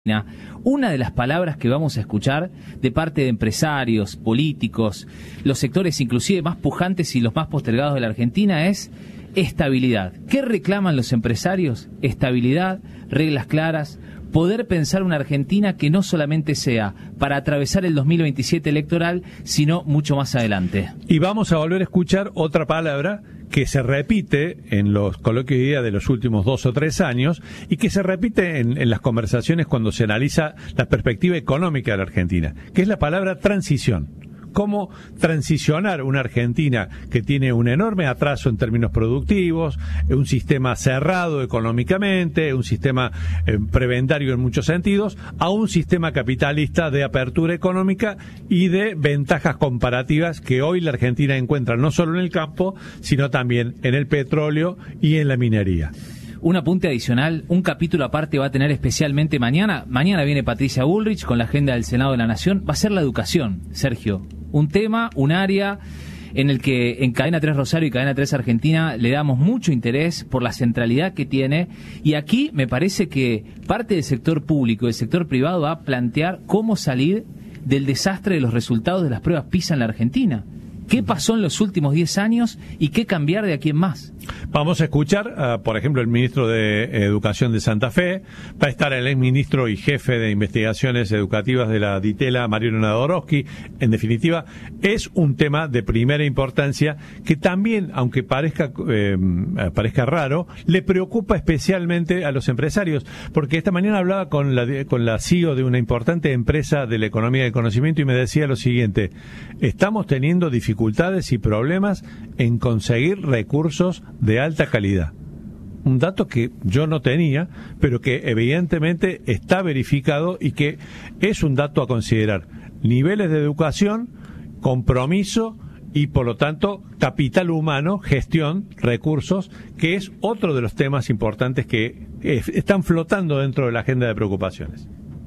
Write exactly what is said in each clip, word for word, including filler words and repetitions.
Una de las palabras que vamos a escuchar de parte de empresarios, políticos, los sectores inclusive más pujantes y los más postergados de la Argentina es estabilidad. ¿Qué reclaman los empresarios? Estabilidad, reglas claras, poder pensar una Argentina que no solamente sea para atravesar el dos mil veintisiete electoral, sino mucho más adelante. Y vamos a volver a escuchar otra palabra que se repite en los coloquios de día de los últimos dos o tres años y que se repite en, en las conversaciones cuando se analiza la perspectiva económica de la Argentina, que es la palabra transición. Cómo transicionar una Argentina que tiene un enorme atraso en términos productivos, un sistema cerrado económicamente, un sistema eh, prebentario en muchos sentidos, a un sistema capitalista de apertura económica y de ventajas comparativas que hoy la Argentina encuentra no solo en el campo, sino también en el petróleo y en la minería. Un apunte adicional, un capítulo aparte va a tener especialmente mañana. Mañana viene Patricia Bullrich con la agenda del Senado de la Nación. Va a ser la educación, Sergio. Un tema, un área en el que en Cadena tres Rosario y Cadena tres Argentina le damos mucho interés por la centralidad que tiene. Y aquí me parece que parte del sector público y del sector privado va a plantear cómo salir del desastre de los resultados de las pruebas PISA en la Argentina. ¿Qué pasó en los últimos diez años y qué cambiar de aquí en más? Vamos a escuchar, uh, por ejemplo, el ministro de Educación de Santa Fe, va a estar el exministro y jefe de investigaciones educativas de la DITELA, Mariano Nadorowski. En definitiva, es un tema de primera importancia que también, aunque parezca, eh, parezca raro, le preocupa especialmente a los empresarios, porque esta mañana hablaba con la, con la C E O de una importante empresa de la economía del conocimiento y me decía lo siguiente: estamos teniendo dificultades y problemas en conseguir recursos de alta calidad. Un dato que yo no tenía, pero que evidentemente está verificado y que es un dato a considerar. Niveles de educación, compromiso y, por lo tanto, capital humano, gestión, recursos, que es otro de los temas importantes que están flotando dentro de la agenda de preocupaciones.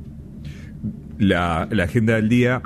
La, la agenda del día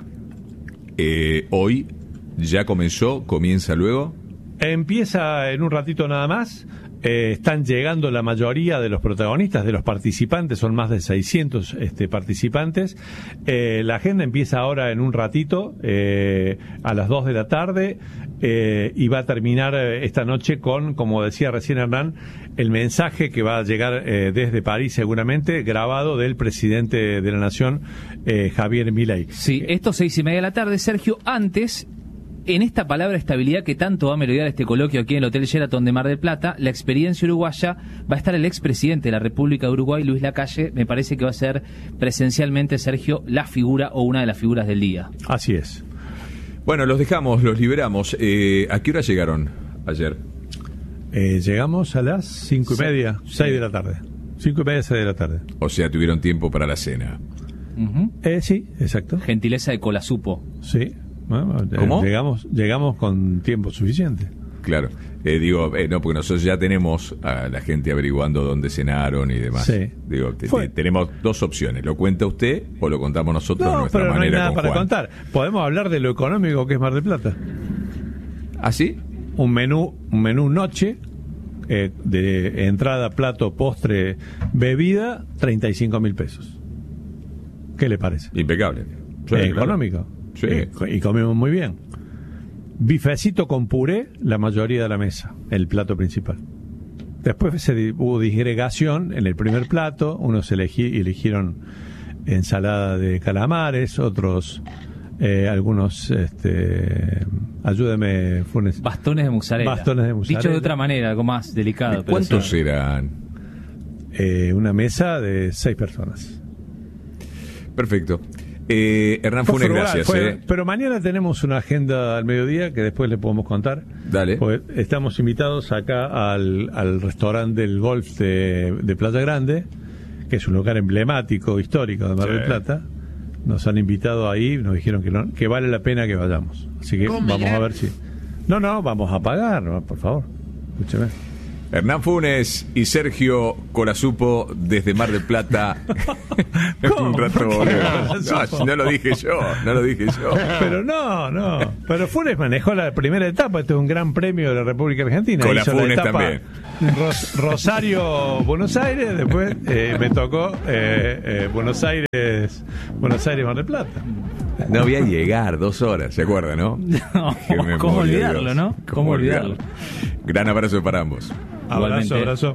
eh, hoy ya comenzó, comienza luego. Empieza en un ratito nada más. Eh, están llegando la mayoría de los protagonistas, de los participantes, son más de seiscientos este, participantes. Eh, la agenda empieza ahora en un ratito, eh, a las dos de la tarde, eh, y va a terminar esta noche con, como decía recién Hernán, el mensaje que va a llegar eh, desde París seguramente, grabado del presidente de la Nación, eh, Javier Milei. Sí, esto seis y media de la tarde, Sergio. Antes, en esta palabra estabilidad que tanto va a melodar este coloquio aquí en el Hotel Sheraton de Mar del Plata, la experiencia uruguaya, va a estar el expresidente de la República de Uruguay, Luis Lacalle. Me parece que va a ser presencialmente, Sergio, la figura o una de las figuras del día. Así es. Bueno, los dejamos, los liberamos. Eh, ¿A qué hora llegaron ayer? Eh, llegamos a las cinco y media, sí. seis de la tarde. Cinco y media, seis de la tarde. O sea, tuvieron tiempo para la cena. Uh-huh. Eh, sí, exacto. Gentileza de Colasupo. Sí. Bueno, ¿Cómo? Llegamos, llegamos con tiempo suficiente. Claro. Eh, digo, eh, no, porque nosotros ya tenemos a la gente averiguando dónde cenaron y demás. Sí. Digo, te, te, tenemos dos opciones. ¿Lo cuenta usted o lo contamos nosotros no, de nuestra pero manera? No hay nada con para Juan. contar. Podemos hablar de lo económico que es Mar del Plata. ¿Ah, sí? Un menú, un menú noche, eh, de entrada, plato, postre, bebida, treinta y cinco mil pesos. ¿Qué le parece? Impecable. Sí, eh, claro. Económico. Sí. Eh, y comimos muy bien. Bifecito con puré, la mayoría de la mesa, el plato principal. Después se, hubo disgregación en el primer plato, unos elegí, eligieron ensalada de calamares, otros eh, algunos, este, ayúdeme, Funes. Bastones de mozzarella. Bastones de mozzarella. Dicho de otra manera, algo más delicado. Pero ¿Cuántos sí. eran? Eh, una mesa de seis personas. Perfecto. Eh, Hernán Funes, frugal, gracias. fue, eh. Pero mañana tenemos una agenda al mediodía que después le podemos contar. Dale. Pues estamos invitados acá al, al restaurante del golf de, de Playa Grande, que es un lugar emblemático, histórico de Mar del Sí. Plata. Nos han invitado ahí, nos dijeron que, no, que vale la pena que vayamos. Así que vamos a ver si... No, no, vamos a pagar, no, por favor. Escúcheme. Hernán Funes y Sergio Corazupo desde Mar del Plata. Un rato, no, no lo dije yo, no lo dije yo. Pero no, no. Pero Funes manejó la primera etapa. Este es un gran premio de la República Argentina. Con la Hizo Funes la etapa también. Ros- Rosario, Buenos Aires. Después eh, me tocó eh, eh, Buenos Aires, Buenos Aires, Mar del Plata. No voy a llegar dos horas, ¿se acuerda, no? No, ¿cómo olvidarlo, no? ¿Cómo olvidarlo? Gran abrazo para ambos. Abrazo, abrazo.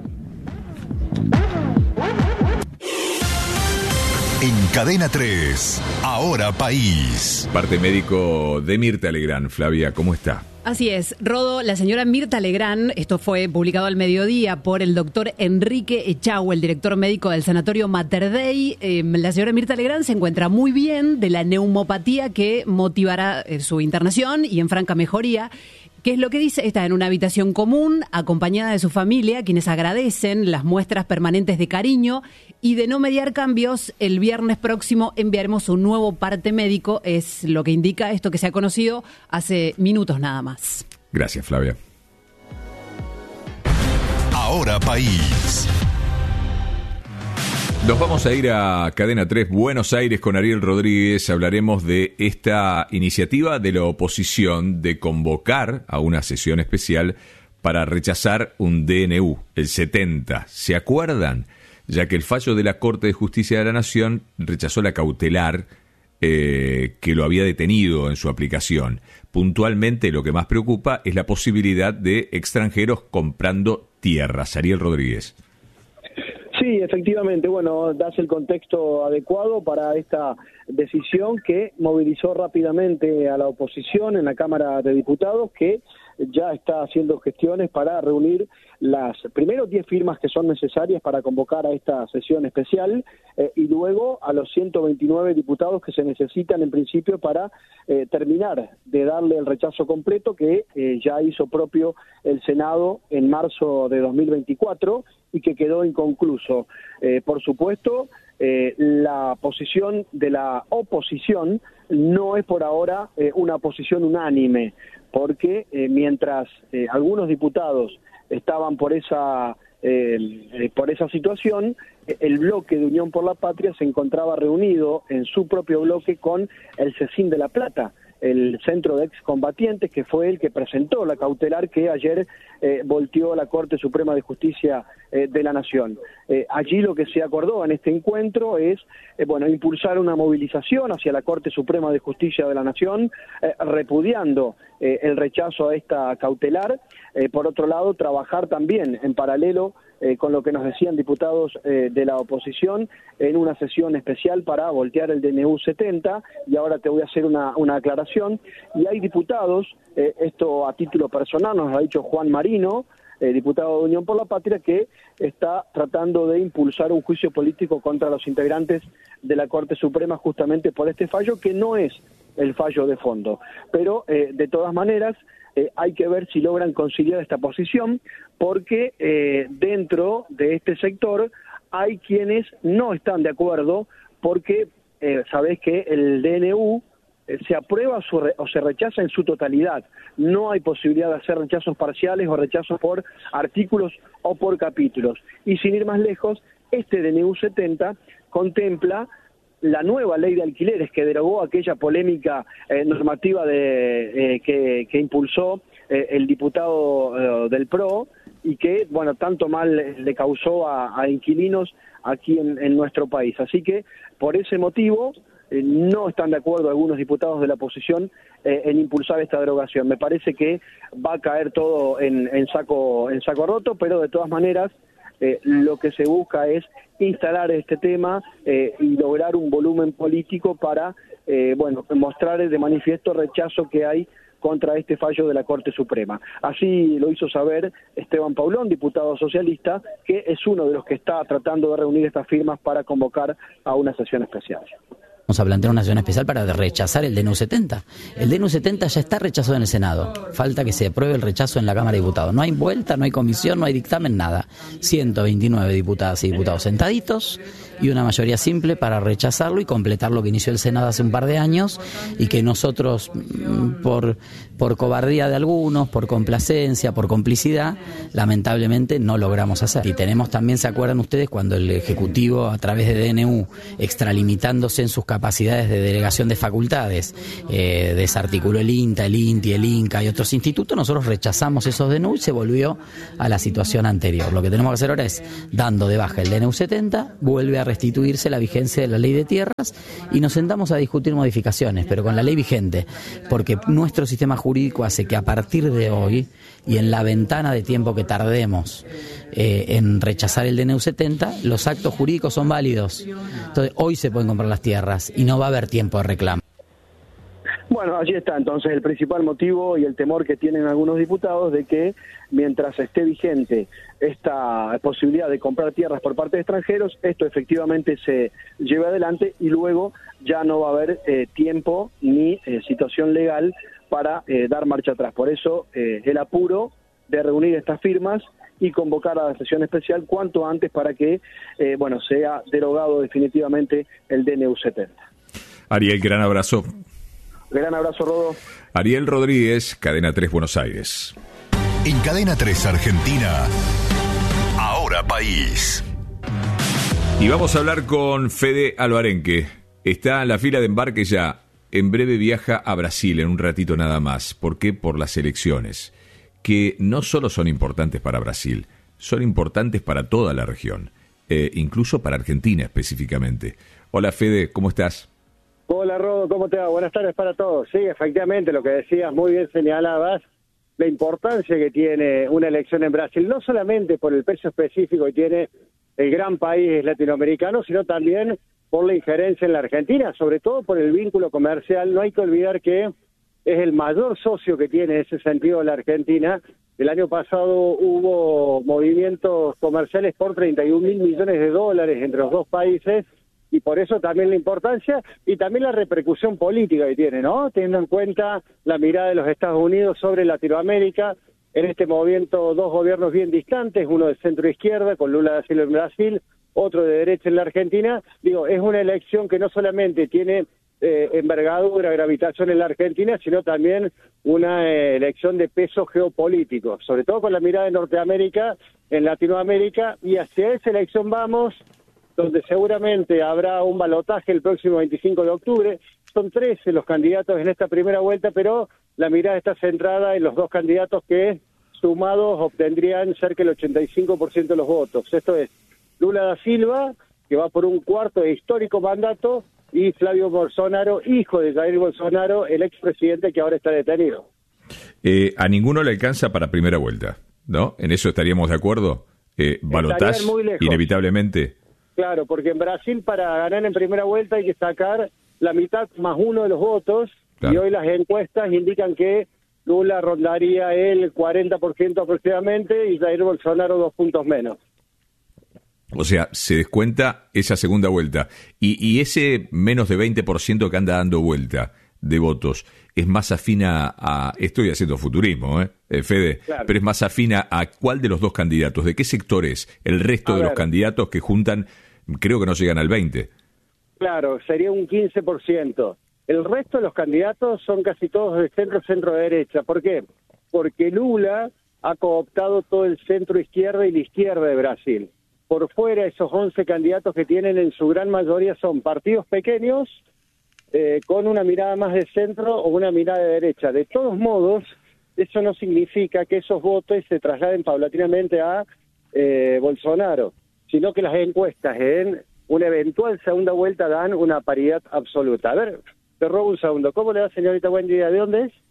En Cadena tres, Ahora País. Parte médico de Mirta Legrand. Flavia, ¿cómo está? Así es, Rodo, la señora Mirta Legrand, esto fue publicado al mediodía por el doctor Enrique Echagüe, el director médico del Sanatorio Mater Dei. Eh, la señora Mirta Legrand se encuentra muy bien de la neumopatía que motivará eh, su internación y en franca mejoría. ¿Qué es lo que dice? Está en una habitación común, acompañada de su familia, quienes agradecen las muestras permanentes de cariño y de no mediar cambios. El viernes próximo enviaremos un nuevo parte médico, es lo que indica esto que se ha conocido hace minutos nada más. Gracias, Flavia. Ahora País. Nos vamos a ir a Cadena tres Buenos Aires con Ariel Rodríguez. Hablaremos de esta iniciativa de la oposición de convocar a una sesión especial para rechazar un D N U, el setenta. ¿Se acuerdan? Ya que el fallo de la Corte de Justicia de la Nación rechazó la cautelar eh, que lo había detenido en su aplicación. Puntualmente, lo que más preocupa es la posibilidad de extranjeros comprando tierras. Ariel Rodríguez. Sí, efectivamente. Bueno, das el contexto adecuado para esta decisión que movilizó rápidamente a la oposición en la Cámara de Diputados, que ya está haciendo gestiones para reunir las primero diez firmas que son necesarias para convocar a esta sesión especial eh, y luego a los ciento veintinueve diputados que se necesitan en principio para eh, terminar de darle el rechazo completo que eh, ya hizo propio el Senado en marzo de dos mil veinticuatro y que quedó inconcluso. Eh, por supuesto, eh, la posición de la oposición no es por ahora eh, una posición unánime, porque eh, mientras eh, algunos diputados estaban por esa eh, eh, por esa situación, eh, el bloque de Unión por la Patria se encontraba reunido en su propio bloque con el CECIN de La Plata, el Centro de Excombatientes, que fue el que presentó la cautelar que ayer eh, volteó la Corte Suprema de Justicia eh, de la Nación. Eh, allí lo que se acordó en este encuentro es, eh, bueno, impulsar una movilización hacia la Corte Suprema de Justicia de la Nación, eh, repudiando eh, el rechazo a esta cautelar. Eh, por otro lado, trabajar también en paralelo Eh, con lo que nos decían diputados eh, de la oposición en una sesión especial para voltear el D N U setenta, y ahora te voy a hacer una, una aclaración, y hay diputados, eh, esto a título personal nos lo ha dicho Juan Marino, eh, diputado de Unión por la Patria, que está tratando de impulsar un juicio político contra los integrantes de la Corte Suprema justamente por este fallo, que no es el fallo de fondo, pero eh, de todas maneras Eh, hay que ver si logran conciliar esta posición, porque eh, dentro de este sector hay quienes no están de acuerdo, porque eh, sabés que el D N U eh, se aprueba su re- o se rechaza en su totalidad. No hay posibilidad de hacer rechazos parciales o rechazos por artículos o por capítulos. Y sin ir más lejos, este D N U setenta contempla la nueva ley de alquileres que derogó aquella polémica eh, normativa de, eh, que, que impulsó eh, el diputado eh, del P R O y que, bueno, tanto mal le causó a, a inquilinos aquí en, en nuestro país. Así que, por ese motivo, eh, no están de acuerdo algunos diputados de la oposición eh, en impulsar esta derogación. Me parece que va a caer todo en, en, saco, en saco roto, pero de todas maneras, Eh, lo que se busca es instalar este tema eh, y lograr un volumen político para, eh, bueno, mostrar de manifiesto rechazo que hay contra este fallo de la Corte Suprema. Así lo hizo saber Esteban Paulón, diputado socialista, que es uno de los que está tratando de reunir estas firmas para convocar a una sesión especial. Vamos a plantear una sesión especial para rechazar el D N U setenta. El D N U setenta ya está rechazado en el Senado. Falta que se apruebe el rechazo en la Cámara de Diputados. No hay vuelta, no hay comisión, no hay dictamen, nada. ciento veintinueve diputadas y diputados sentaditos y una mayoría simple para rechazarlo y completar lo que inició el Senado hace un par de años y que nosotros, por, por cobardía de algunos, por complacencia, por complicidad, lamentablemente no logramos hacer. Y tenemos también, ¿se acuerdan ustedes cuando el Ejecutivo, a través de D N U, extralimitándose en sus capacidades de delegación de facultades, eh, desarticuló el INTA, el INTI, el INCA y otros institutos? Nosotros rechazamos esos D N U y se volvió a la situación anterior. Lo que tenemos que hacer ahora es, dando de baja el D N U setenta, vuelve a restituirse la vigencia de la ley de tierras y nos sentamos a discutir modificaciones, pero con la ley vigente, porque nuestro sistema jurídico hace que a partir de hoy y en la ventana de tiempo que tardemos eh, en rechazar el D N U setenta, los actos jurídicos son válidos. Entonces hoy se pueden comprar las tierras y no va a haber tiempo de reclamo. Bueno, allí está entonces el principal motivo y el temor que tienen algunos diputados de que mientras esté vigente esta posibilidad de comprar tierras por parte de extranjeros, esto efectivamente se lleve adelante y luego ya no va a haber eh, tiempo ni eh, situación legal para eh, dar marcha atrás. Por eso eh, el apuro de reunir estas firmas y convocar a la sesión especial cuanto antes para que eh, bueno sea derogado definitivamente el D N U setenta. Ariel, gran abrazo. Gran abrazo, Rodo. Ariel Rodríguez, Cadena tres, Buenos Aires. En Cadena tres Argentina, Ahora País. Y vamos a hablar con Fede Alvarenque. Está en la fila de embarque ya. En breve viaja a Brasil, en un ratito nada más. ¿Por qué? Por las elecciones, que no solo son importantes para Brasil, son importantes para toda la región, eh, incluso para Argentina específicamente. Hola Fede, ¿cómo estás? Hola Rodo, ¿cómo te va? Buenas tardes para todos. Sí, efectivamente, lo que decías, muy bien señalabas, la importancia que tiene una elección en Brasil, no solamente por el peso específico que tiene el gran país latinoamericano, sino también por la injerencia en la Argentina, sobre todo por el vínculo comercial. No hay que olvidar que es el mayor socio que tiene en ese sentido la Argentina. El año pasado hubo movimientos comerciales por treinta y un mil millones de dólares entre los dos países, y por eso también la importancia y también la repercusión política que tiene, ¿no? Teniendo en cuenta la mirada de los Estados Unidos sobre Latinoamérica, en este momento dos gobiernos bien distantes, uno de centro izquierda con Lula da Silva en Brasil, otro de derecha en la Argentina. Digo, es una elección que no solamente tiene eh, envergadura, gravitación en la Argentina, sino también una eh, elección de peso geopolítico, sobre todo con la mirada de Norteamérica en Latinoamérica, y hacia esa elección vamos, donde seguramente habrá un balotaje el próximo veinticinco de octubre. Son trece los candidatos en esta primera vuelta, pero la mirada está centrada en los dos candidatos que, sumados, obtendrían cerca del ochenta y cinco por ciento de los votos. Esto es Lula da Silva, que va por un cuarto de histórico mandato, y Flavio Bolsonaro, hijo de Jair Bolsonaro, el expresidente que ahora está detenido. Eh, a ninguno le alcanza para primera vuelta, ¿no? ¿En eso estaríamos de acuerdo? Eh, ¿Balotaje inevitablemente? Claro, porque en Brasil para ganar en primera vuelta hay que sacar la mitad más uno de los votos, claro. Y hoy las encuestas indican que Lula rondaría el cuarenta por ciento aproximadamente y Jair Bolsonaro dos puntos menos. O sea, se descuenta esa segunda vuelta. Y, y ese menos de veinte por ciento que anda dando vuelta de votos, ¿es más afina a... Estoy haciendo futurismo, ¿eh, eh Fede? Claro. Pero es más afina a ¿cuál de los dos candidatos? ¿De qué sector es el resto a de ver. los candidatos que juntan, creo que no llegan al veinte? Claro, sería un quince por ciento. El resto de los candidatos son casi todos de centro, centro-derecha. ¿Por qué? Porque Lula ha cooptado todo el centro-izquierda y la izquierda de Brasil. Por fuera, esos once candidatos que tienen en su gran mayoría son partidos pequeños, Eh, con una mirada más de centro o una mirada de derecha. De todos modos, eso no significa que esos votos se trasladen paulatinamente a eh, Bolsonaro, sino que las encuestas en una eventual segunda vuelta dan una paridad absoluta. A ver, te robo un segundo. ¿Cómo le va, señorita? Buen día. ¿De dónde es?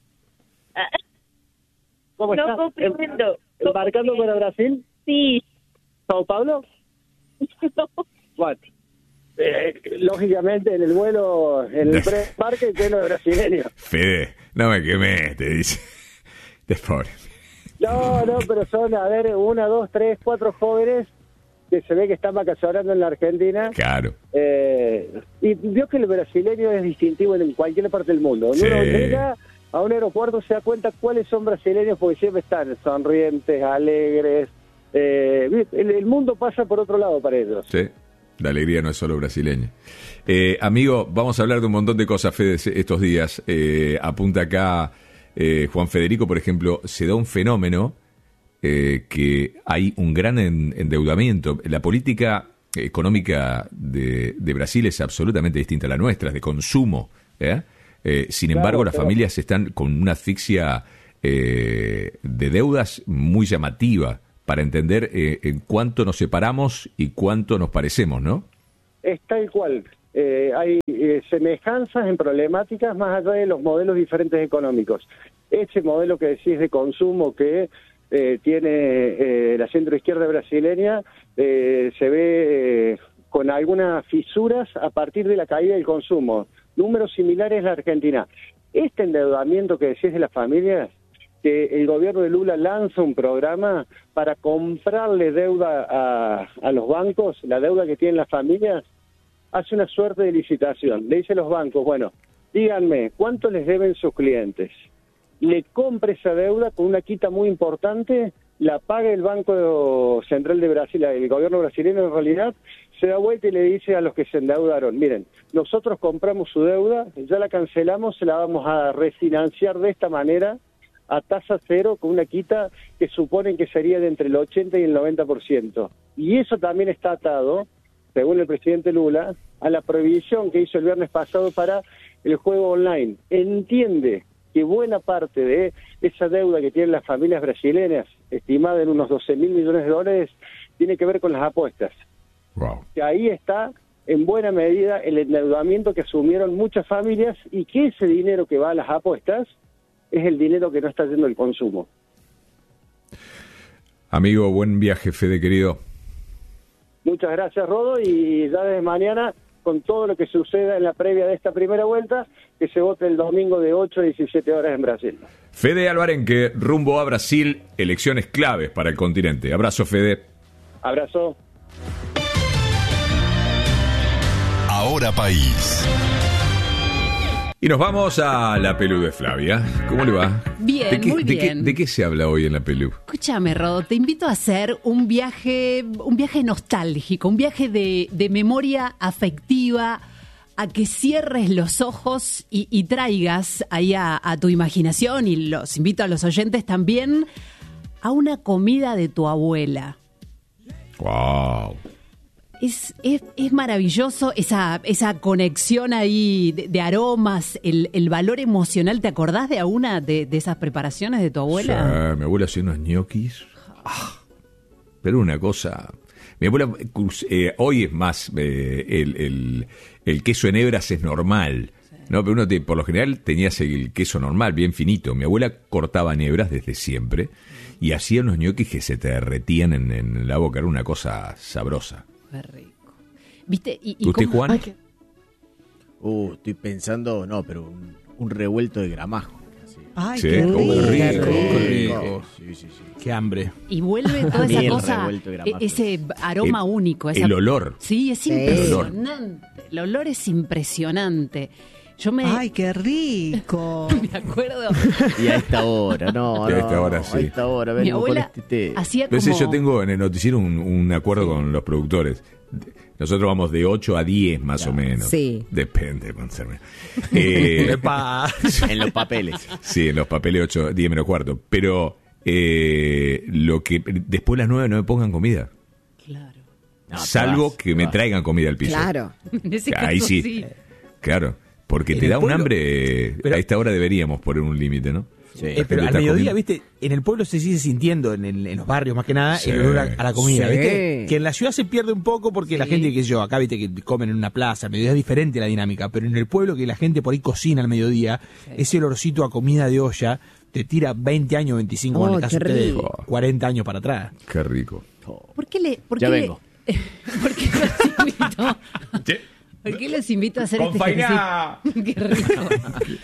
¿Cómo está? No comprendo. ¿Embarcando para Brasil? Sí. ¿Sao Paulo? No. Bueno. Eh, lógicamente en el vuelo, en el pre-parque lleno de brasileños. Fede, no me quemé, te dice. De pobre. No, no, pero son, a ver, una, dos, tres, cuatro jóvenes que se ve que están vacacionando en la Argentina. Claro. Eh, y vio que el brasileño es distintivo en cualquier parte del mundo. Cuando Sí. uno llega a un aeropuerto se da cuenta cuáles son brasileños, porque siempre están sonrientes, alegres. Eh, el, el mundo pasa por otro lado para ellos. Sí. La alegría no es solo brasileña. Eh, amigo, vamos a hablar de un montón de cosas, Fede, estos días. Eh, apunta acá eh, Juan Federico, por ejemplo, se da un fenómeno eh, que hay un gran en, endeudamiento. La política económica de, de Brasil es absolutamente distinta a la nuestra, es de consumo. ¿eh? Eh, sin Claro, embargo, las pero- familias están con una asfixia eh, de deudas muy llamativa para entender eh, en cuánto nos separamos y cuánto nos parecemos, ¿no? Es tal cual. Eh, hay eh, semejanzas en problemáticas más allá de los modelos diferentes económicos. Ese modelo que decís de consumo que eh, tiene eh, la centroizquierda brasileña eh, se ve eh, con algunas fisuras a partir de la caída del consumo. Números similares a la Argentina. Este endeudamiento que decís de las familias, que el gobierno de Lula lanza un programa para comprarle deuda a, a los bancos, la deuda que tienen las familias, hace una suerte de licitación. Le dice a los bancos, bueno, díganme, ¿cuánto les deben sus clientes? Le compre esa deuda con una quita muy importante, la paga el Banco Central de Brasil, el gobierno brasileño en realidad, se da vuelta y le dice a los que se endeudaron, miren, nosotros compramos su deuda, ya la cancelamos, se la vamos a refinanciar de esta manera, a tasa cero, con una quita que suponen que sería de entre el ochenta y el noventa por ciento. Y eso también está atado, según el presidente Lula, a la prohibición que hizo el viernes pasado para el juego online. Entiende que buena parte de esa deuda que tienen las familias brasileñas, estimada en unos doce mil millones de dólares, tiene que ver con las apuestas. Wow. Que ahí está, en buena medida, el endeudamiento que asumieron muchas familias y que ese dinero que va a las apuestas es el dinero que no está yendo el consumo. Amigo, buen viaje, Fede, querido. Muchas gracias, Rodo, y ya desde mañana, con todo lo que suceda en la previa de esta primera vuelta, que se vote el domingo de ocho a diecisiete horas en Brasil. Fede Alvarenque, rumbo a Brasil, elecciones claves para el continente. Abrazo, Fede. Abrazo. Ahora País. Y nos vamos a la Pelú de Flavia. ¿Cómo le va? Bien, ¿De qué, muy de qué- bien. ¿De qué se habla hoy en la Pelú? Escúchame, Rodo, te invito a hacer un viaje, un viaje nostálgico, un viaje de, de memoria afectiva, a que cierres los ojos y, y traigas ahí a, a tu imaginación, y los invito a los oyentes también, a una comida de tu abuela. Wow. Es, es, es maravilloso esa, esa conexión ahí de, de aromas, el, el valor emocional. ¿Te acordás de alguna de, de esas preparaciones de tu abuela? Sí, mi abuela hacía unos ñoquis. Ah, pero una cosa... Mi abuela, eh, hoy es más, eh, el, el, el queso en hebras es normal, ¿no? Pero uno, te, por lo general, tenías el queso normal, bien finito. Mi abuela cortaba en hebras desde siempre y hacía unos ñoquis que se te derretían en, en la boca. Era una cosa sabrosa. Qué rico. ¿Viste? Y, y ¿Usted, cómo- Juan? Ay, qué- Uh, estoy pensando, no, pero un, un revuelto de gramajo. así. Ay, Sí, qué oh, rico. qué Qué rico, rico. Sí, sí, sí. Qué hambre. Y vuelve toda A mí esa el cosa, revuelto de e- gramajo. ese aroma El- único. Esa, el olor. Sí, es Sí. impresionante. El olor es impresionante. Yo me, Ay, qué rico. me acuerdo, Y a esta hora, no, Y a no, esta hora, sí. A esta hora, mi vengo con abuela este té. hacía A como... veces yo tengo en el noticiero un, un acuerdo con los productores. Nosotros vamos de ocho a diez más o menos. Sí. Depende, conserve. Eh, Epa. En los papeles. sí, en los papeles ocho, diez menos cuarto. Pero eh, lo que después de las nueve no me pongan comida. Claro. No, te Salvo vas, que te me vas. traigan comida al piso. Claro. En ese Ahí caso, sí. sí. Claro. Porque En te el da un pueblo- hambre. eh, Pero- a esta hora deberíamos poner un límite, ¿no? Sí. Eh, pero gente al está mediodía, comiendo. viste, en el pueblo se sigue sintiendo, en, el- en los barrios más que nada, Sí. el olor a, a la comida, Sí. ¿viste? Que en la ciudad se pierde un poco porque la Sí. gente, que yo, acá viste que comen en una plaza, al mediodía es diferente la dinámica, pero en el pueblo que la gente por ahí cocina al mediodía, ese olorcito a comida de olla te tira veinte años, veinticinco, Oh, en el caso qué de ustedes, rico. cuarenta años para atrás. Qué rico. ¿Por qué le, por Ya qué le- vengo. ¿Por qué los invito? ¿Por qué los invito a hacer Con este fainá. ejercicio? Qué rico.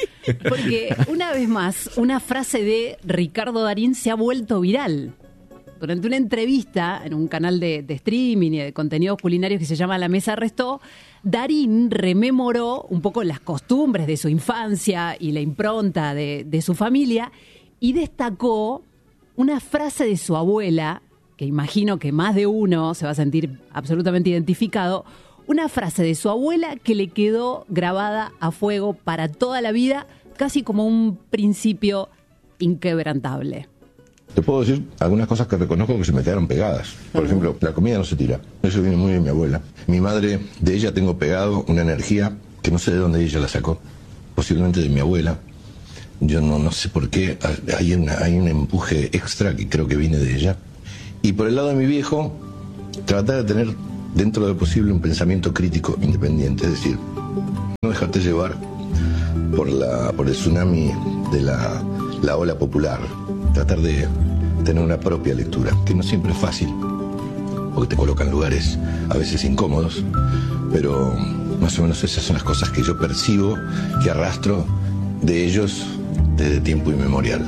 Porque una vez más, una frase de Ricardo Darín se ha vuelto viral. durante una entrevista en un canal de, de streaming y de contenidos culinarios que se llama La Mesa Restó, Darín rememoró un poco las costumbres de su infancia y la impronta de, de su familia y destacó una frase de su abuela, que imagino que más de uno se va a sentir absolutamente identificado, una frase de su abuela que le quedó grabada a fuego para toda la vida, casi como un principio inquebrantable. Te puedo decir algunas cosas que reconozco que se me quedaron pegadas. Por ejemplo, la comida no se tira. Eso viene muy de mi abuela. Mi madre, de ella tengo pegado una energía que no sé de dónde ella la sacó. Posiblemente de mi abuela. Yo no, no sé por qué. Hay, una, hay un empuje extra que creo que viene de ella. Y por el lado de mi viejo, tratar de tener dentro de lo posible un pensamiento crítico independiente. Es decir, no dejarte llevar por, la, por el tsunami de la, la ola popular. Tratar de tener una propia lectura, que no siempre es fácil, porque te colocan lugares a veces incómodos, pero más o menos esas son las cosas que yo percibo, que arrastro de ellos desde tiempo inmemorial.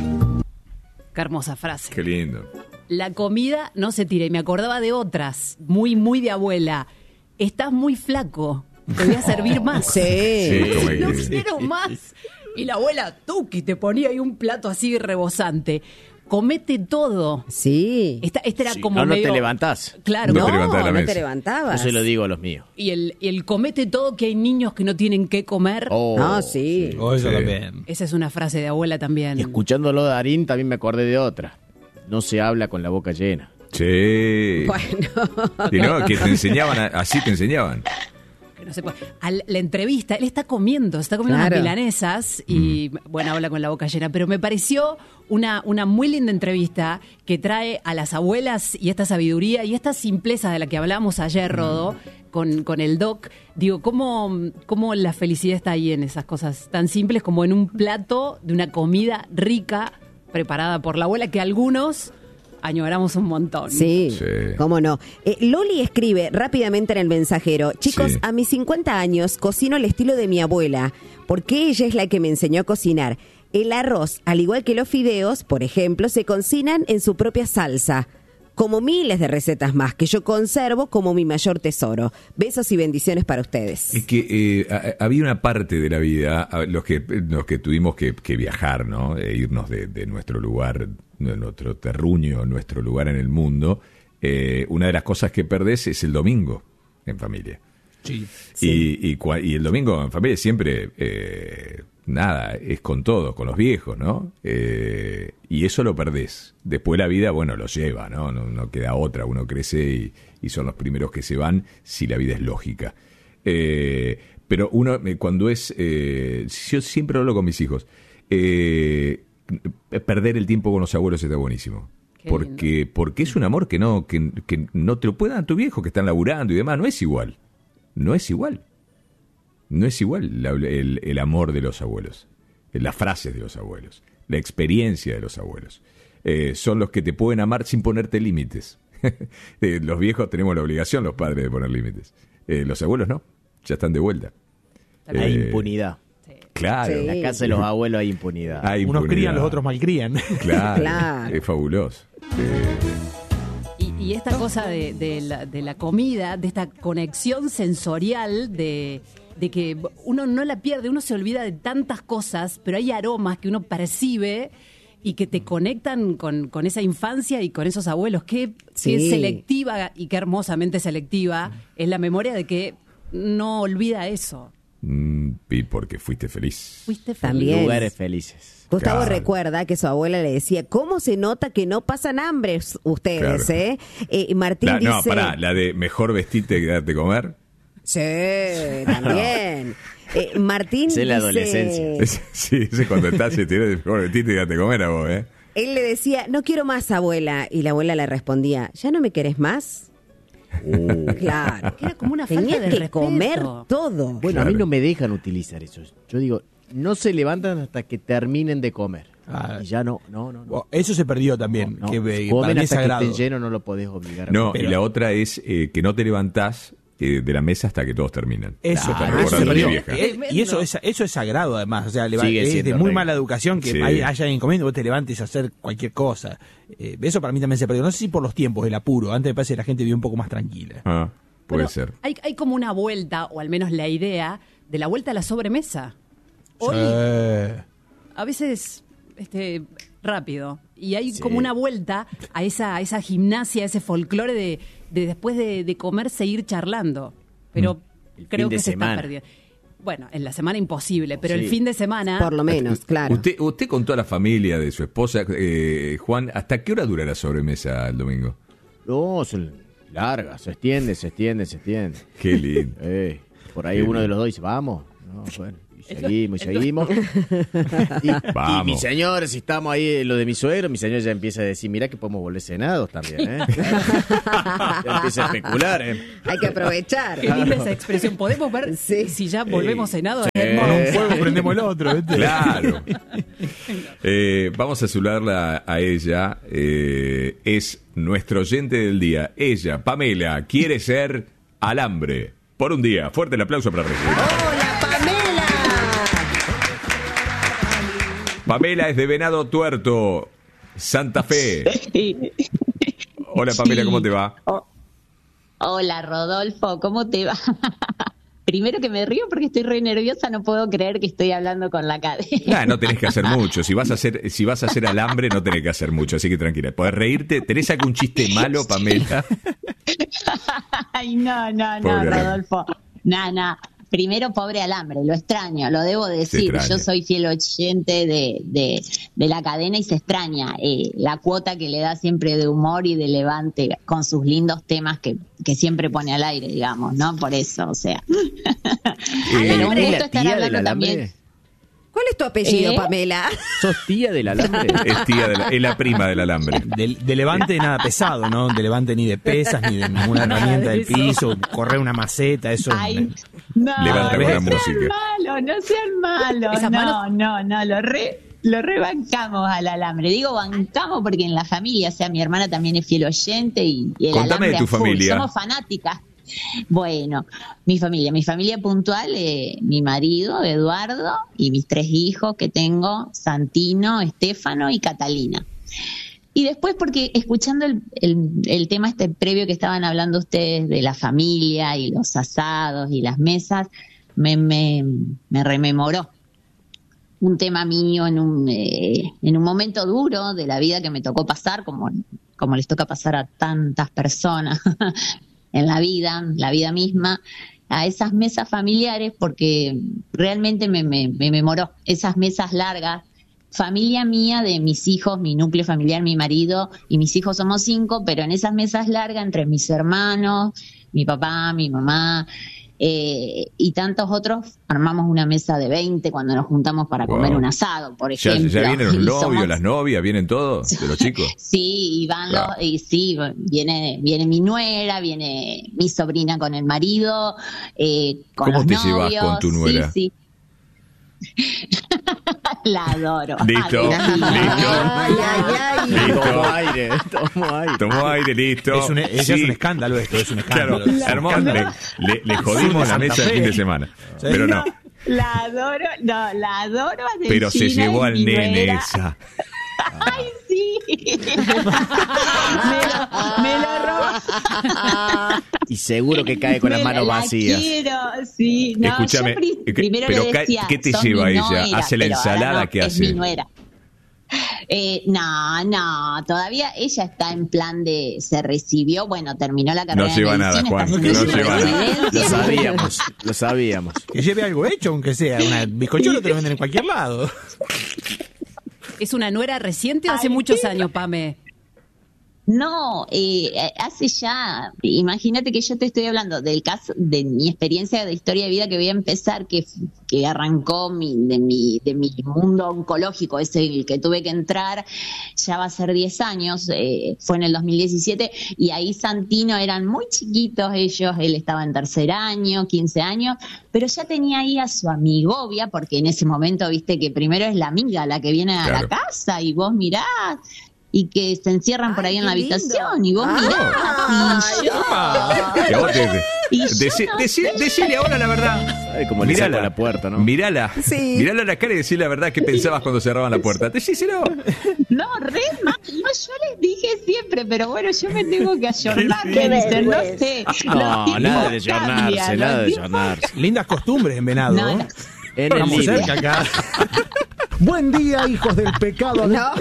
Qué hermosa frase. Qué lindo. La comida no se tira, y me acordaba de otras, muy, muy de abuela. Estás muy flaco, te voy a servir más. Sí. Sí, como que- No quiero más. Y la abuela Tuki te ponía ahí un plato así rebosante. Comete todo. Sí. Esta, este era Sí. como No, no medio- te levantás. Claro. No te levantás de la no mesa. te levantabas. Yo se lo digo a los míos. Y el, y el comete todo, que hay niños que no tienen qué comer. Oh, Ah, sí. Oh, eso Sí. también. Esa es una frase de abuela también. Y escuchándolo de Darín también me acordé de otra. No se habla con la boca llena. Sí. Bueno. Y no, que te enseñaban, a- así te enseñaban. Que no se puede. Al- la entrevista, él está comiendo, está comiendo Claro. unas milanesas y, bueno, habla con la boca llena, pero me pareció una, una muy linda entrevista que trae a las abuelas y esta sabiduría y esta simpleza de la que hablábamos ayer, Rodo, con, con el doc. Digo, ¿cómo, ¿cómo la felicidad está ahí en esas cosas tan simples como en un plato de una comida rica preparada por la abuela que algunos añoramos un montón? Sí, Sí. cómo no. Eh, Loli escribe rápidamente en el mensajero: chicos, Sí. a mis cincuenta años cocino al estilo de mi abuela, porque ella es la que me enseñó a cocinar. El arroz, al igual que los fideos, por ejemplo, se cocinan en su propia salsa, como miles de recetas más que yo conservo como mi mayor tesoro. Besos y bendiciones para ustedes. Es que eh, a- había una parte de la vida, a- los que los que tuvimos que, que viajar, ¿no? E irnos de, de nuestro lugar, de nuestro terruño, nuestro lugar en el mundo. Eh, una de las cosas que perdés es el domingo en familia. Sí. Y, y, cua- y el domingo en familia siempre, eh, nada, es con todos, con los viejos, ¿no? Eh, y eso lo perdés. Después la vida, bueno, lo lleva, ¿no? No, no queda otra, uno crece y, y son los primeros que se van si la vida es lógica. Eh, pero uno, eh, cuando es, eh, yo siempre hablo con mis hijos, eh, perder el tiempo con los abuelos está buenísimo. Qué Porque, porque es un amor que no, que, que no te lo pueden dar tus viejos que están laburando y demás, no es igual. No es igual. No es igual la- el, el amor de los abuelos, las frases de los abuelos, la experiencia de los abuelos. Eh, son los que te pueden amar sin ponerte límites. Eh, los viejos tenemos la obligación, los padres, de poner límites. Eh, los abuelos no, ya están de vuelta. Hay Eh, impunidad. Claro. En la casa de los abuelos hay impunidad. Hay Unos impunidad. crían, los otros malcrían. Claro, Claro. es fabuloso. Eh, Y, y esta cosa de, de la, de la comida, de esta conexión sensorial, de, de que uno no la pierde, uno se olvida de tantas cosas, pero hay aromas que uno percibe y que te conectan con, con esa infancia y con esos abuelos. Qué, Sí. qué selectiva y qué hermosamente selectiva es la memoria de que no olvida eso. mm, y porque fuiste feliz. Fuiste feliz. También. Lugares felices. Gustavo Claro. recuerda que su abuela le decía: ¿cómo se nota que no pasan hambre ustedes, Claro. eh? Eh, Martín La- dice... no, pará, la de mejor vestirte que darte comer. Sí, también. Eh, Martín Esa es la dice- adolescencia. Es- sí, ese es cuando estás y tienes mejor vestirte que darte comer a vos, ¿eh? Él le decía: no quiero más, abuela. Y la abuela le respondía: ¿ya no me querés más? Claro. Era como una Tenía falta de que respeto. comer todo. Bueno, a mí Claro. no me dejan utilizar eso. Yo digo, no se levantan hasta que terminen de comer. Ah. Y ya no, no, no. no. Bueno, eso se perdió también. No, que, eh, comen para mí es hasta que sagrado. estén llenos, no lo podés obligar a No, comer. y la otra es eh, que no te levantás eh, de la mesa hasta que todos terminan. Eso, Hasta claro, la eso hora de se mi perdió. vieja. Eh, y eso es, eso es sagrado, además. O sea, leva- Sigue es de siendo muy regla. mala educación que Sí. hay- haya alguien comiendo y vos te levantes a hacer cualquier cosa. Eh, eso para mí también se perdió. No sé si por los tiempos, el apuro. Antes me parece que la gente vivía un poco más tranquila. Ah, puede Bueno, ser. Hay, hay como una vuelta, o al menos la idea, de la vuelta a la sobremesa. Hoy, Eh, a veces, este, rápido. Y hay Sí. como una vuelta a esa, a esa gimnasia, ese folclore de, de después de, de comer seguir charlando. Pero El creo fin de que se semana. está perdiendo. Bueno, en la semana imposible, pero Sí. el fin de semana... Por lo menos, claro. Usted, usted con toda la familia de su esposa, eh, Juan, ¿hasta qué hora dura la sobremesa el domingo? No, se larga, se extiende, se extiende, se extiende. Qué lindo. Eh, por ahí Qué uno lindo. de los dos dice, vamos. No, bueno, y seguimos, y seguimos. Y, Vamos. y mi señor, si estamos ahí, en lo de mi suegro, mi señor ya empieza a decir, mirá que podemos volver cenados también, ¿eh? Ya empieza a especular, ¿eh? Hay que aprovechar. Qué linda esa expresión. ¿Podemos ver Sí. si ya volvemos cenados? Sí. con un fuego prendemos el otro, ¿viste? Claro. Eh, vamos a saludarla a ella. Eh, es nuestro oyente del día. Ella, Pamela, quiere ser alambre por un día. Fuerte el aplauso para recibir. ¡Hola, Pamela! Pamela es de Venado Tuerto, Santa Fe. Hola Pamela, Sí. ¿cómo te va? Oh, hola Rodolfo, ¿cómo te va? Primero que me río porque estoy re nerviosa, no puedo creer que estoy hablando con la cadena. Ah, no tenés que hacer mucho. Si vas a hacer, si vas a hacer alambre, no tenés que hacer mucho, así que tranquila. ¿Podés reírte? ¿Tenés algún chiste malo, Pamela? Ay, no, no, no, Pobre alambre. Rodolfo. No, no. Primero, pobre alambre, lo extraño, lo debo decir. extraña. Yo soy fiel oyente de, de, de la cadena y se extraña eh, la cuota que le da siempre de humor y de levante con sus lindos temas que, que siempre pone al aire, digamos, ¿no? Por eso, o sea. Pero un ¿Es gusto la estar tía del hablando alambre? también. ¿Cuál es tu apellido, ¿Eh? Pamela? ¿Sos tía del alambre? Es tía de la, es la prima del alambre. De, de levante nada pesado, ¿no? De levante ni de pesas, ni de ninguna Nada herramienta de del eso. piso, correr una maceta, eso. Ay, no, Levanta no con la sean música. malos, no sean malos. Esas No, manos- no, no, lo re, lo rebancamos al alambre. Digo bancamos porque en la familia, o sea, mi hermana también es fiel oyente y, y el Contame alambre de tu a full. familia. Somos fanáticas. Bueno, mi familia, mi familia puntual, eh, mi marido, Eduardo, y mis tres hijos que tengo, Santino, Estefano y Catalina. Y después porque escuchando el, el, el tema este previo que estaban hablando ustedes de la familia y los asados y las mesas, me, me, me rememoró un tema mío en un, eh, en un momento duro de la vida que me tocó pasar, como, como les toca pasar a tantas personas en la vida, la vida misma, a esas mesas familiares, porque realmente me, me, me memoró esas mesas largas. Familia mía, de mis hijos, mi núcleo familiar, mi marido y mis hijos somos cinco, pero en esas mesas largas entre mis hermanos, mi papá, mi mamá eh, y tantos otros, armamos una mesa de veinte cuando nos juntamos para Wow. comer un asado, por ¿Ya, ejemplo. ya vienen los Y novios, somos- las novias, vienen todos de los chicos? Sí, y van Claro. los, y sí, viene, viene mi nuera, viene mi sobrina con el marido, eh, con ¿Cómo los te llevas novios. con tu nuera? Sí, sí. La adoro. Listo, Adoro. listo. Ay, ay, ay. Listo. Tomó aire, tomó aire. Tomó aire, listo. Es un, ella Sí. es un escándalo esto, es un Claro, escándalo. hermoso. Le, le- le jodimos la Santa mesa el Fe. fin de semana. Pero no. La adoro, no, la adoro. a Pero se Delfina, llevó y al mi nene nuera. esa. Ay, sí. me, lo, me lo robó. Y seguro que cae con las Me manos la vacías. Quiero, sí. No, Escúchame, yo pri- eh, primero pero le ¿qué- decía, qué te sos lleva mi ella? nuera, ¿Hace la pero ahora ensalada? no, ¿Qué es hace? mi nuera. Eh, no, no, todavía ella está en plan de, se recibió, bueno, terminó la carrera No lleva de nada, medicina, Juan, está no haciendo lleva su nada. Lo residencia. sabíamos, lo sabíamos. Que lleve algo hecho, aunque sea. Una bizcochuelo te lo venden en cualquier lado. ¿Es una nuera reciente o hace Ay, muchos sí. años, Pame? No, eh, hace ya, imagínate que yo te estoy hablando del caso, de mi experiencia de historia de vida que voy a empezar, que, que arrancó mi, de, mi, de mi mundo oncológico, es el que tuve que entrar, ya va a ser diez años, eh, fue en el dos mil diecisiete, y ahí Santino eran muy chiquitos ellos, él estaba en tercer año, quince años, pero ya tenía ahí a su amigovia, porque en ese momento, viste, que primero es la amiga la que viene a Claro. la casa, y vos mirás, y que se encierran por Ay, ahí en la qué lindo. habitación y vos Ay. mirás y yo Que a vos te, Y Decí- yo no decí- sé. Decile ahora la verdad. Ay, como le saco la puerta, ¿no? Mirala. Sí. Mirala a la cara y decirle la verdad que pensabas cuando cerraban la puerta. Decíselo. No, re mal. No, yo les dije siempre, pero bueno, yo me tengo que ayornar. Qué me dicen, no vergüenza. sé. No, los tiempos nada de ayornarse, cambian, nada los de tiempos- ayornarse. Lindas costumbres en Venado. No, ¿eh? no. En el Estamos límite. cerca acá. Buen día, hijos del pecado. No.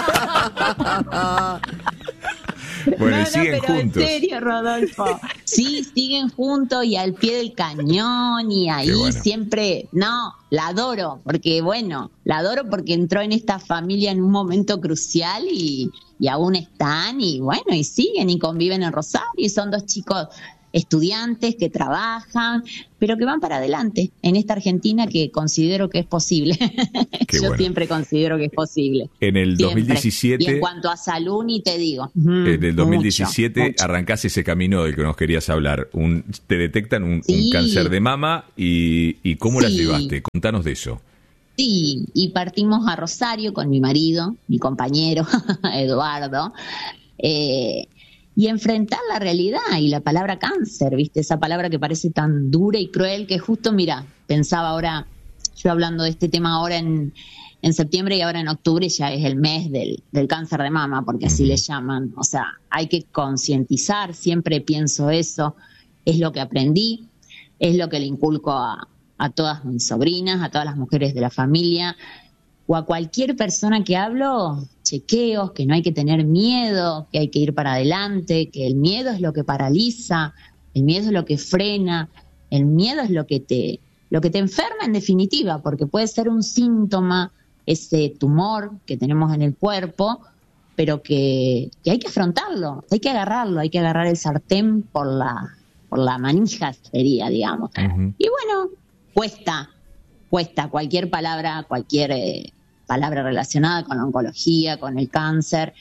Bueno, no, y siguen no, pero juntos. en serio, Rodolfo. Sí, siguen juntos y al pie del cañón y ahí Qué bueno. siempre, no, la adoro, porque bueno, la adoro porque entró en esta familia en un momento crucial y, y aún están y bueno, y siguen y conviven en Rosario y son dos chicos estudiantes que trabajan, pero que van para adelante en esta Argentina que considero que es posible. Qué Yo bueno. siempre considero que es posible. En el Siempre. dos mil diecisiete, Y en cuanto a salud, ni te digo. en el dos mil diecisiete Mucho, mucho. arrancás ese camino del que nos querías hablar. Un, te detectan un, un Sí. cáncer de mama y, y ¿cómo la Sí. llevaste? Contanos de eso. Sí, y partimos a Rosario con mi marido, mi compañero, Eduardo, eh, y enfrentar la realidad y la palabra cáncer, ¿viste? Esa palabra que parece tan dura y cruel que justo, mira, pensaba ahora, yo hablando de este tema ahora en, en septiembre y ahora en octubre ya es el mes del, del cáncer de mama, porque así le llaman. O sea, hay que concientizar, siempre pienso eso, es lo que aprendí, es lo que le inculco a, a todas mis sobrinas, a todas las mujeres de la familia, o a cualquier persona que hablo, chequeos, que no hay que tener miedo, que hay que ir para adelante, que el miedo es lo que paraliza, el miedo es lo que frena, el miedo es lo que te, lo que te enferma en definitiva, porque puede ser un síntoma, ese tumor que tenemos en el cuerpo, pero que, que hay que afrontarlo, hay que agarrarlo, hay que agarrar el sartén por la, por la manija sería, digamos. Ujú. Y bueno, cuesta, cuesta cualquier palabra, cualquier eh, palabra relacionada con la oncología, con el cáncer,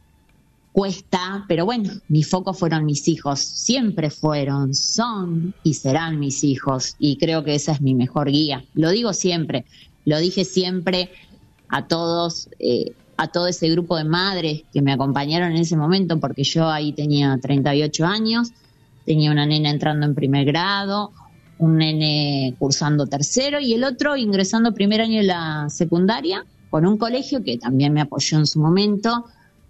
cuesta, pero bueno, mi foco fueron mis hijos, siempre fueron, son y serán mis hijos, y creo que esa es mi mejor guía. Lo digo siempre, lo dije siempre a todos, eh, a todo ese grupo de madres que me acompañaron en ese momento, porque yo ahí tenía treinta y ocho años, tenía una nena entrando en primer grado, un nene cursando tercero y el otro ingresando primer año de la secundaria con un colegio que también me apoyó en su momento,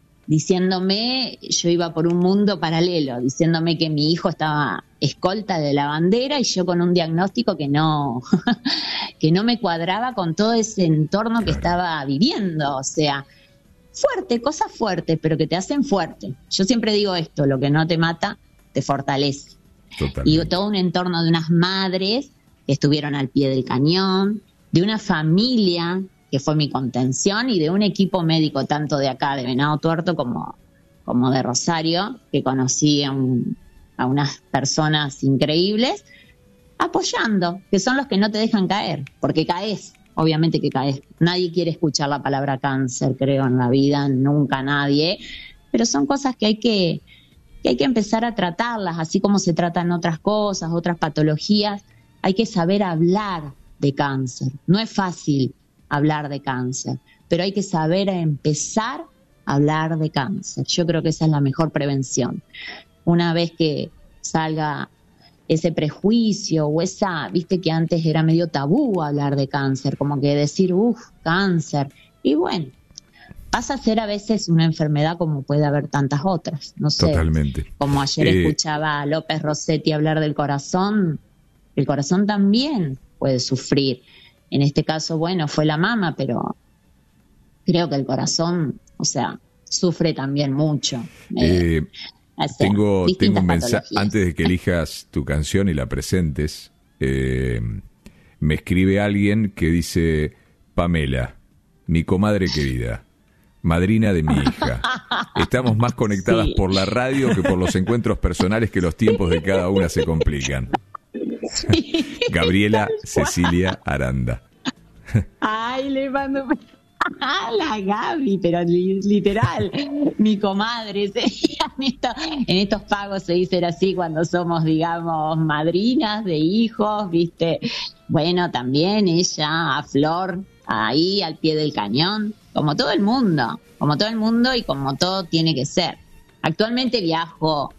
diciéndome, yo iba por un mundo paralelo, diciéndome que mi hijo estaba escolta de la bandera y yo con un diagnóstico que no, que no me cuadraba con todo ese entorno que estaba viviendo, o sea, fuerte, cosas fuertes, pero que te hacen fuerte. Yo siempre digo esto, lo que no te mata, te fortalece. Y todo un entorno de unas madres que estuvieron al pie del cañón, de una familia que fue mi contención y de un equipo médico tanto de acá, de Venado Tuerto, como, como de Rosario, que conocí a, un, a unas personas increíbles, apoyando, que son los que no te dejan caer, porque caes, obviamente que caes. Nadie quiere escuchar la palabra cáncer, creo, en la vida, nunca nadie, pero son cosas que hay que... que hay que empezar a tratarlas, así como se tratan otras cosas, otras patologías, hay que saber hablar de cáncer. No es fácil hablar de cáncer, pero hay que saber empezar a hablar de cáncer. Yo creo que esa es la mejor prevención. Una vez que salga ese prejuicio o esa, viste que antes era medio tabú hablar de cáncer, como que decir, uff, cáncer, y bueno, pasa a ser a veces una enfermedad como puede haber tantas otras, no sé. Totalmente. Como ayer Eh, escuchaba a López Rossetti hablar del corazón, el corazón también puede sufrir. En este caso, bueno, fue la mama, pero creo que el corazón, o sea, sufre también mucho. Eh, o sea, tengo distintas tengo un mensaje, patologías. antes de que elijas tu canción y la presentes, eh, me escribe alguien que dice, Pamela, mi comadre querida, madrina de mi hija. Estamos más conectadas Sí. por la radio que por los encuentros personales que los tiempos de cada una se complican. Gabriela Cecilia Aranda. Ay, le mando a la Gaby, pero li- literal, mi comadre. ¿sí? En, esto- en estos pagos se dice así cuando somos, digamos, madrinas de hijos, ¿viste? Bueno, también ella, a Flor, ahí al pie del cañón, como todo el mundo, como todo el mundo y como todo tiene que ser. Actualmente viajo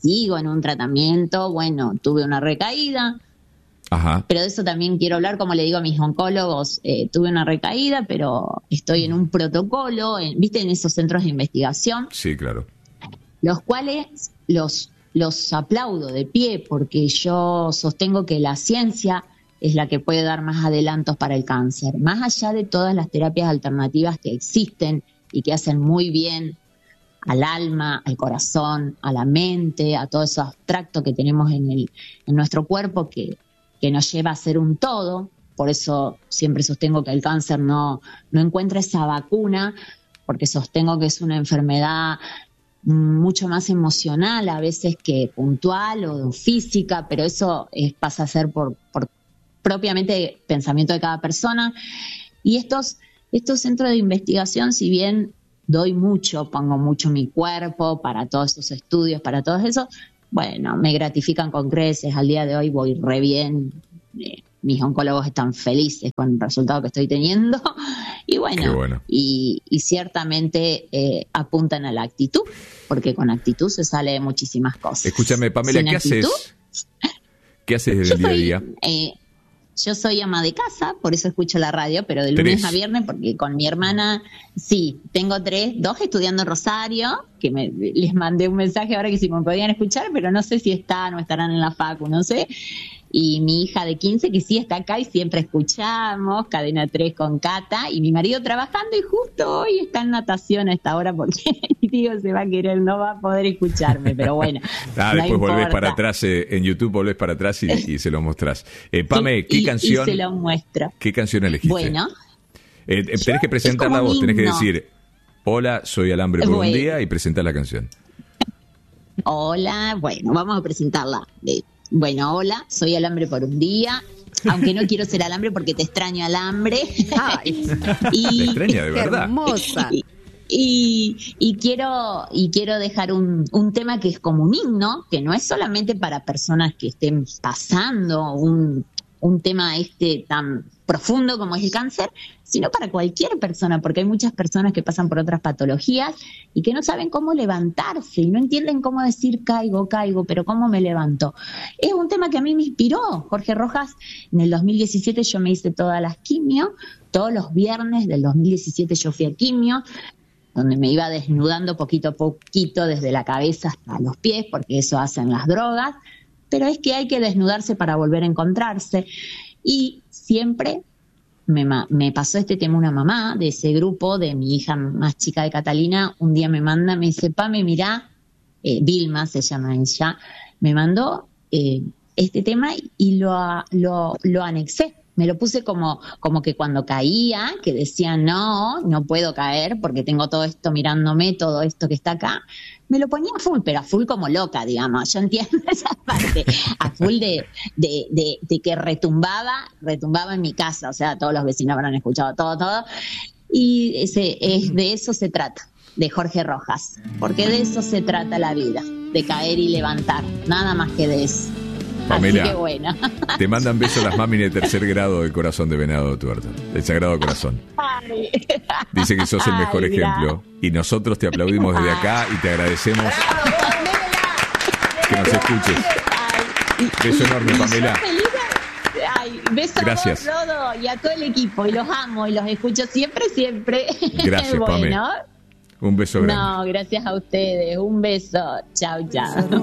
sigo en un tratamiento, bueno, tuve una recaída. Ajá. Pero de eso también quiero hablar, como le digo a mis oncólogos, eh, tuve una recaída, pero estoy en un protocolo, en, ¿viste? En esos centros de investigación. Sí, claro. Los cuales los, los aplaudo de pie, porque yo sostengo que la ciencia es la que puede dar más adelantos para el cáncer. Más allá de todas las terapias alternativas que existen y que hacen muy bien al alma, al corazón, a la mente, a todo ese abstracto que tenemos en, el, en nuestro cuerpo que, que nos lleva a ser un todo. Por eso siempre sostengo que el cáncer no, no encuentra esa vacuna, porque sostengo que es una enfermedad mucho más emocional a veces que puntual o física, pero eso es, pasa a ser por, por propiamente pensamiento de cada persona. Y estos, estos centros de investigación, si bien doy mucho, pongo mucho mi cuerpo para todos esos estudios, para todo eso, bueno, me gratifican con creces. Al día de hoy voy re bien. Eh, mis oncólogos están felices con el resultado que estoy teniendo. Y bueno, bueno. Y, y ciertamente eh, apuntan a la actitud, porque con actitud se sale de muchísimas cosas. Escúchame, Pamela, Sin ¿qué actitud, haces? ¿Qué haces desde Yo el día a soy, día? eh, yo soy ama de casa, por eso escucho la radio, pero de Tres. lunes a viernes, porque con mi hermana, sí, tengo tres, dos estudiando en Rosario, que me, les mandé un mensaje ahora que si me podían escuchar, pero no sé si están o estarán en la facu, no sé. Y mi hija de quince, que sí está acá y siempre escuchamos, Cadena tres con Cata, y mi marido trabajando, y justo hoy está en natación a esta hora porque digo, se va a querer, no va a poder escucharme, pero bueno. Ah, no después volvés importa. para atrás, eh, en YouTube volvés para atrás y, y se lo mostrás. Eh, Pame, ¿qué Y- canción? Y se lo muestro. ¿Qué canción elegiste? Bueno, Eh, eh, tenés que presentarla como vos, un tenés que himno. decir, hola, soy Alambre por Bueno. un día, y presentar la canción. hola, bueno, vamos a presentarla. Eh, Bueno, hola, soy Alambre por un día, aunque no quiero ser Alambre porque te extraño, Alambre. Ay, y, Te extraña, de qué verdad. hermosa. Y, y, y quiero y quiero dejar un, un tema que es como un himno, que no es solamente para personas que estén pasando un, un tema este tan profundo como es el cáncer, sino para cualquier persona, porque hay muchas personas que pasan por otras patologías y que no saben cómo levantarse y no entienden cómo decir caigo, caigo, pero cómo me levanto. Es un tema que a mí me inspiró Jorge Rojas. En el dos mil diecisiete yo me hice todas las quimio, todos los viernes del dos mil diecisiete yo fui a quimio, donde me iba desnudando poquito a poquito desde la cabeza hasta los pies, porque eso hacen las drogas, pero es que hay que desnudarse para volver a encontrarse. Y siempre me, ma- me pasó este tema una mamá de ese grupo, de mi hija más chica de Catalina, un día me manda, me dice, Pame, mirá, eh, Vilma se llama ella, me mandó eh, este tema y lo, a- lo, lo anexé. Me lo puse como, como que cuando caía, que decía, no, no puedo caer porque tengo todo esto mirándome, todo esto que está acá. Me lo ponía a full, pero a full como loca, digamos. Yo entiendo esa parte. A full de, de, de, de que retumbaba, retumbaba en mi casa. O sea, todos los vecinos habrán escuchado todo, todo. Y ese, es, de eso se trata, de Jorge Rojas. Porque de eso se trata la vida, de caer y levantar. Nada más que de eso. Pamela, Así que bueno. te mandan besos las mami de tercer grado del corazón de Venado Tuerto, del Sagrado Corazón. Ay. Dice que sos el Ay, mejor mirá. ejemplo. Y nosotros te aplaudimos desde acá y te agradecemos que nos escuches. Ay, y- Beso enorme, y yo Pamela. feliz de- Ay, beso Gracias. a vos, Rodo, y a todo el equipo. Y los amo y los escucho siempre, siempre. Gracias, Pame. Bueno, Un beso grande. no, gracias a ustedes. Un beso. Chao, chao.